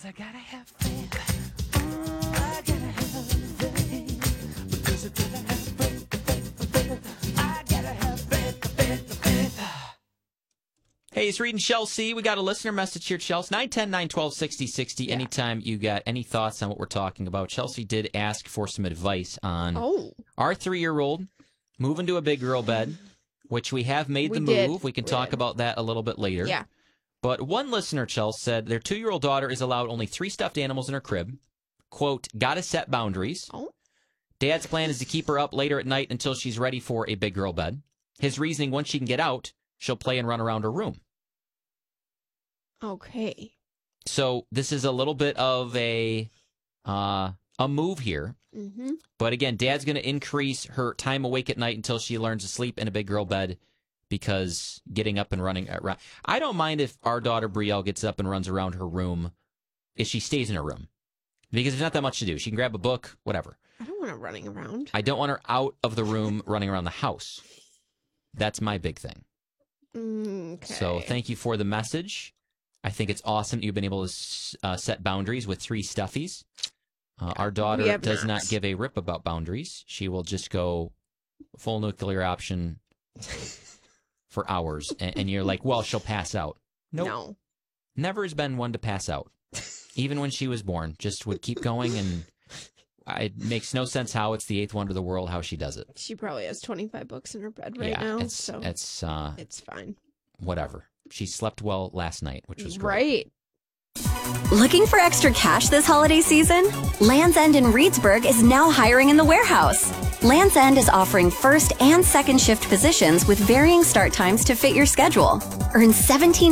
'Cause I gotta have faith. I gotta have faith. Because I gotta have faith. I gotta have faith. Hey, it's Reed and Chelsea. We got a listener message here, Chelsea. 910-912-6060. Yeah. Anytime you got any thoughts on what we're talking about. Chelsea did ask for some advice on our 3-year-old moving to a big girl bed, which we have made the move. We can talk about that a little bit later. Yeah. But one listener, Chelsea, said their 2-year-old daughter is allowed only 3 stuffed animals in her crib. Quote, gotta set boundaries. Dad's plan is to keep her up later at night until she's ready for a big girl bed. His reasoning, once she can get out, she'll play and run around her room. Okay. So this is a little bit of a move here. Mm-hmm. But again, Dad's going to increase her time awake at night until she learns to sleep in a big girl bed because getting up and running around. I don't mind if our daughter Brielle gets up and runs around her room if she stays in her room. Because there's not that much to do. She can grab a book, whatever. I don't want her running around. I don't want her out of the room running around the house. That's my big thing. Okay. So thank you for the message. I think it's awesome that you've been able to set boundaries with 3 stuffies. Our daughter does not give a rip about boundaries. She will just go full nuclear option for hours. And you're like, well, she'll pass out. Nope. No. Never has been one to pass out. Even when she was born, just would keep going. And it makes no sense how it's the 8th wonder of the world, how she does it. She probably has 25 books in her bed now. It's fine. Whatever. She slept well last night, which was great. Right. Looking for extra cash this holiday season? Land's End in Reedsburg is now hiring in the warehouse. Land's End is offering first and second shift positions with varying start times to fit your schedule. Earn $17